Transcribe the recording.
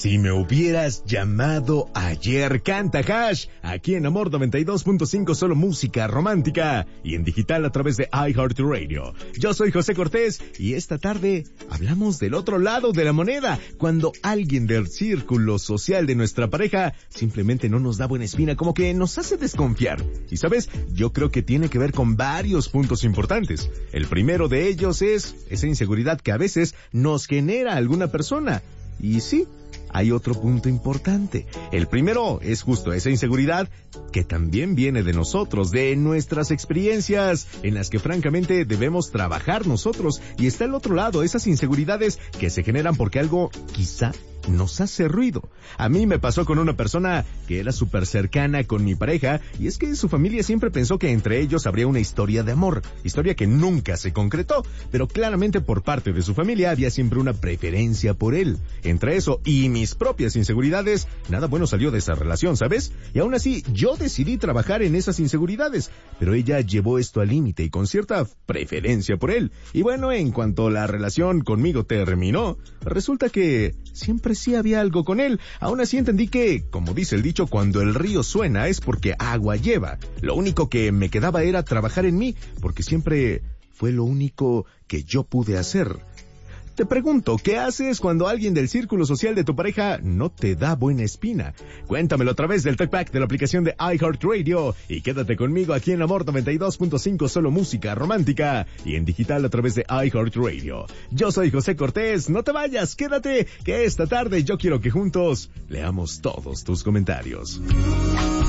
Si me hubieras llamado ayer, canta Hash, aquí en Amor 92.5, solo música romántica, y en digital a través de iHeartRadio. Yo soy José Cortés, y esta tarde hablamos del otro lado de la moneda, cuando alguien del círculo social de nuestra pareja simplemente no nos da buena espina, como que nos hace desconfiar. Y sabes, yo creo que tiene que ver con varios puntos importantes. El primero de ellos es esa inseguridad que a veces nos genera alguna persona. Y sí, hay otro punto importante. El primero es justo esa inseguridad que también viene de nosotros, de nuestras experiencias, en las que francamente debemos trabajar nosotros. Y está el otro lado, esas inseguridades que se generan porque algo quizá nos hace ruido. A mí me pasó con una persona que era súper cercana con mi pareja, y es que su familia siempre pensó que entre ellos habría una historia de amor, historia que nunca se concretó, pero claramente por parte de su familia había siempre una preferencia por él. Entre eso y mis propias inseguridades, nada bueno salió de esa relación, ¿sabes? Y aún así, yo decidí trabajar en esas inseguridades, pero ella llevó esto al límite y con cierta preferencia por él. Y bueno, en cuanto la relación conmigo terminó, resulta que siempre sí había algo con él. Aún así entendí que, como dice el dicho, cuando el río suena es porque agua lleva. Lo único que me quedaba era trabajar en mí, porque siempre fue lo único que yo pude hacer. Te pregunto, ¿qué haces cuando alguien del círculo social de tu pareja no te da buena espina? Cuéntamelo a través del TalkBack de la aplicación de iHeartRadio y quédate conmigo aquí en Amor 92.5, solo música romántica, y en digital a través de iHeartRadio. Yo soy José Cortés, no te vayas, quédate, que esta tarde yo quiero que juntos leamos todos tus comentarios.